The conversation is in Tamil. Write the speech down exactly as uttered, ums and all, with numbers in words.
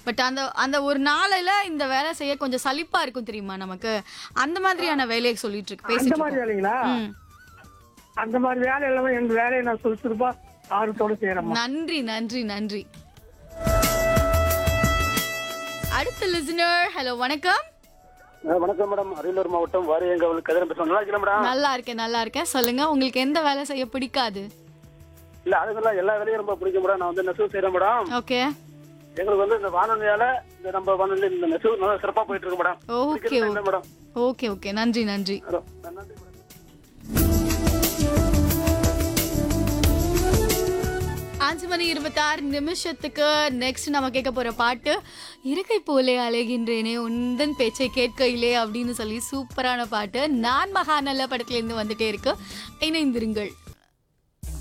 பட் அந்த அந்த ஒரு நாளையில இந்த வேலை செய்ய கொஞ்சம் சலிப்பா இருக்கும் தெரியுமா நமக்கு? அந்த மாதிரியான வேலையை சொல்லிட்டு இருக்கு அந்த பேசிட்டு மாதிரி இருக்கோம். வேலைங்களா? ம். அந்த மாதிரி வேலை இல்லாம எங்க வேலையை நான் சுறுசுறுப்பா ஆர்வத்தோட செய்யறேம்மா. நன்றி நன்றி நன்றி. அடுத்த லிசனர். ஹலோ வணக்கம். வணக்கம் மேடம். அரியலூர் மாவட்டம் வாரியங்காவல் கதிரன் பேசுறேன். நல்லா இருக்கீங்களா மேடம்? நல்லா இருக்கேன் நல்லா இருக்கேன். சொல்லுங்க, உங்களுக்கு எந்த வேலை செய்ய பிடிக்காது? இல்ல அதுக்கெல்லாம் எல்லா வேலையும் ரொம்ப பிடிக்கும் மேடம். நான் வந்து நெசவு செய்யறேன் மேடம். ஓகே எங்களுக்கு வந்து இந்த வானொலியால இந்த நம்ம வானொலி இந்த நெசவு நல்லா சிறப்பா போயிட்டு இருக்கு மேடம். ஓகே பிடிக்கிறது இல்லை மேடம். ஓகே ஓகே நன்றி நன்றி. ஹலோ, நன்றி மேடம். அஞ்சு மணி இருபத்தி ஆறு நிமிஷத்துக்கு நெக்ஸ்ட் நம்ம கேட்க போற பாட்டு இருக்கை போலே அலைகின்றேனே உந்தன் பேச்சை கேட்கையிலே அப்படின்னு சொல்லி சூப்பரான பாட்டு நான் மகாநல்ல படத்துல இருந்து வந்துட்டே இருக்கு. இணைந்திருங்கள்.